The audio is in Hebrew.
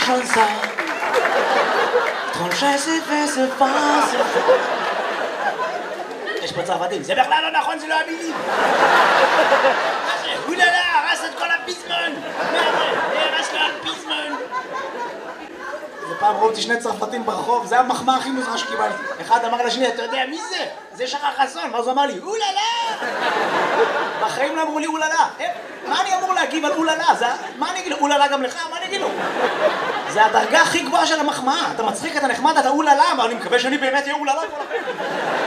comme ça. Tranché, c'est fait, c'est pas, c'est fait. יש פה צרפתים, זה בכלל לא נכון, זה לא המילים. אוללה, הרס את כל הפיזמון. הרס לו הפיזמון. זה פעם ראו אותי שני צרפתים ברחוב, זה המחמאה הכי מוזרה שקיבלתי. אחד אמר לשני, אתה יודע מי זה? זה שחר חסון. ואז הוא אמר לי, אוללה! בחיים לא אמרו לי אוללה. מה אני אמור להגיב על אוללה? מה אני אגיד לו? אוללה גם לך? מה אני אגיד לו? זה הדרגה הכי גבוהה של המחמאה. אתה מצחיק, אתה נחמד, אתה אוללה. אבל אני מקווה שאני באמת אהיה אוללה.